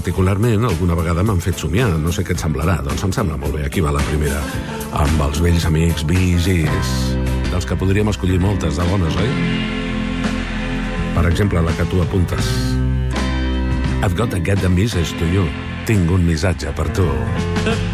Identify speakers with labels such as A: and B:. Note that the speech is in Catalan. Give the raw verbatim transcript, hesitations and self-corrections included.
A: particularment, alguna vegada m'han fet somiar. No sé què et semblarà, doncs em sembla molt bé. Aquí va la primera, amb els vells amics Bee Gees, dels que podríem escollir moltes de bones, oi? Per exemple, la que tu apuntes. I've got to get the message to you. Tinc un missatge per tu.